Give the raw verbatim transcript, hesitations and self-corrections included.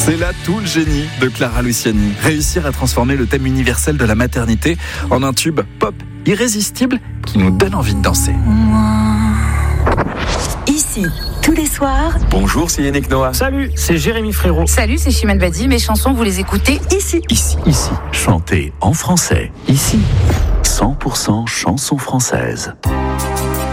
C'est là tout le génie de Clara Luciani. Réussir à transformer le thème universel de la maternité en un tube pop irrésistible qui nous donne envie de danser. Ici, tous les soirs. Bonjour, c'est Yannick Noah. Salut, c'est Jérémy Frérot. Salut, c'est Chimène Badi. Mes chansons, vous les écoutez ici. Ici, ici, chantez en français. Ici, cent pour cent chansons françaises.